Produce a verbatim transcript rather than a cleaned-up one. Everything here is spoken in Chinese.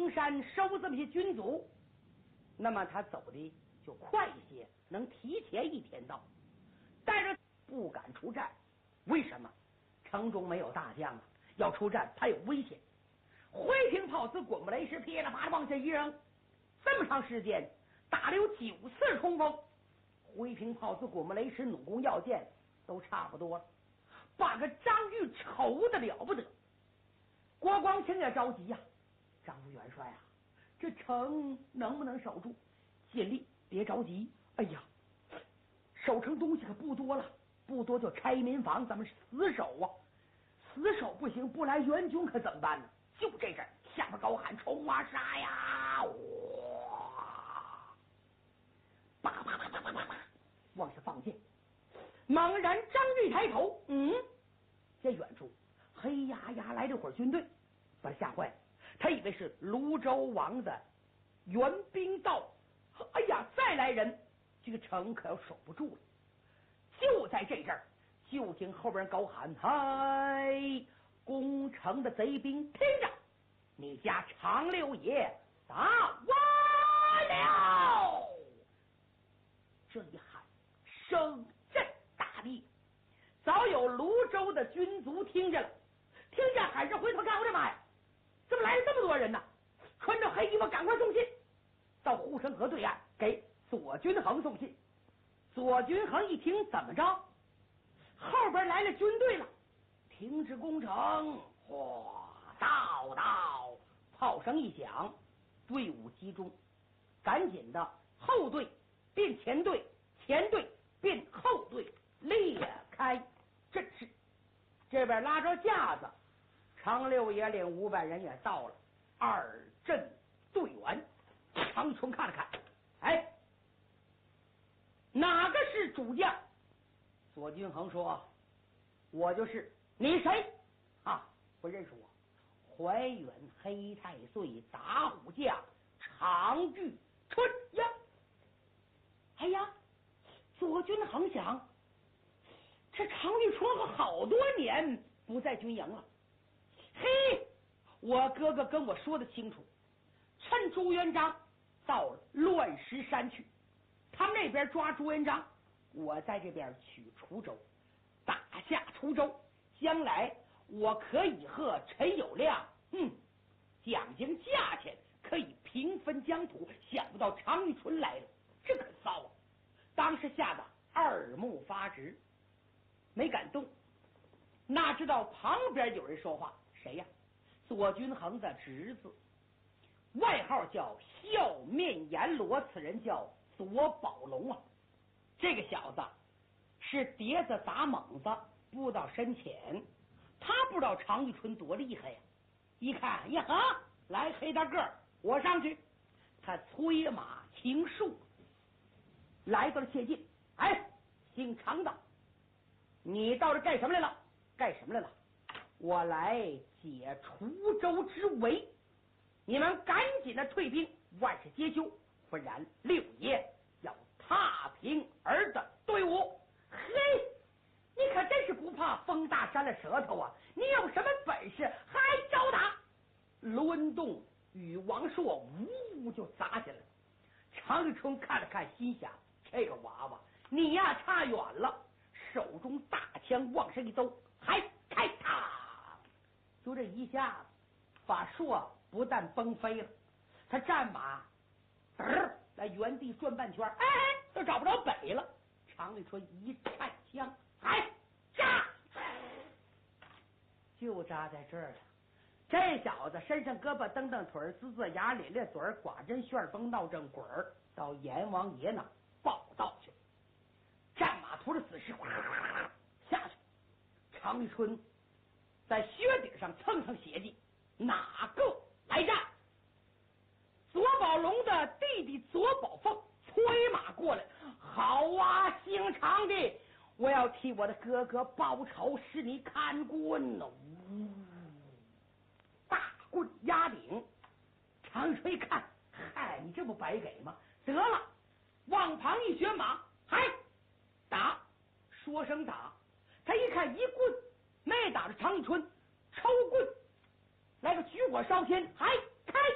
平山收这么些军卒，那么他走的就快一些，能提前一天到。但是不敢出战，为什么？城中没有大将啊，要出战怕有危险。回平炮子滚木雷石噼里啪啦往下一扔，这么长时间打了有九次冲锋，回平炮子滚木雷石弩弓要箭都差不多了，把个张玉愁的了不得。郭光清也着急呀、啊，张副元帅啊，这城能不能守住？尽力，别着急。哎呀，守城东西可不多了，不多就拆民房，咱们死守啊！死守不行，不来援军可怎么办呢？就这阵，下边高喊冲啊杀呀！哇！叭叭叭叭叭叭叭，往下放箭。猛然，张玉抬头，嗯，在远处黑压压来了伙军队，把他吓坏了。他以为是泸州王的援兵到，哎呀，再来人，这个城可要守不住了。就在这阵儿，就听后边高喊：“嗨！攻城的贼兵，听着，你家长六爷打完了！”这一喊，声震大地，早有泸州的军卒听见了，听见喊声，回头看，我的妈呀，怎么来了这么多人呢？穿着黑衣服，赶快送信，到护城河对岸给左君衡送信。左君衡一听，怎么着？后边来了军队了，停止攻城！哗，到到，炮声一响，队伍集中，赶紧的后队变前队，前队变后队，裂开阵势。这边拉着架子，常六爷领五百人也到了，二阵队员。常春看了看，哎，哪个是主将？左君衡说：“我就是。”你谁？啊，不认识我。怀远黑太岁打虎将常遇春呀！哎呀，左君衡想，这常遇春和好多年不在军营了。嘿，我哥哥跟我说的清楚，趁朱元璋到了乱石山去，他们那边抓朱元璋，我在这边取滁州，打下滁州，将来我可以和陈友谅，嗯，讲经价钱，可以平分疆土。想不到常遇春来了，这可骚啊！当时吓得二目发直，没敢动。哪知道旁边有人说话，谁呀？左君衡的侄子，外号叫笑面阎罗，此人叫左宝龙啊。这个小子是碟子打猛子，不到深浅，他不知道常遇春多厉害呀。一看呀哈，来黑大个儿，我上去。他催马行树，来到了切近。哎，姓常的，你到这干什么来了？干什么来了？我来解滁州之围，你们赶紧的退兵，万事皆休，不然六爷要踏平儿的队伍。嘿，你可真是不怕风大扇了舌头啊！你有什么本事还招打？抡动羽王槊，呜就砸下来了。常遇春看了看，心想：这个娃娃，你呀差远了。手中大枪往上一兜，还开他！就这一下子，把槊不但崩飞了，他战马嘚儿在原地转半圈，哎，都找不着北了。常遇春一颤枪，哎，扎，就扎在这儿了。这小子身上胳膊蹬蹬，腿儿呲呲，牙咧咧，嘴儿寡针，旋风闹正滚儿，到阎王爷那报道去了。战马驮着死尸哗下去，常遇春在靴顶上蹭蹭血迹，哪个来战？左宝龙的弟弟左宝凤催马过来，好啊，姓常的，我要替我的哥哥报仇，使你看棍呢。大棍压顶，常遇春一看，嗨，你这不白给吗？得了，往旁一旋马，嗨，打，说声打。他一看一棍没打着常遇春，抽棍来个举火烧天，嗨，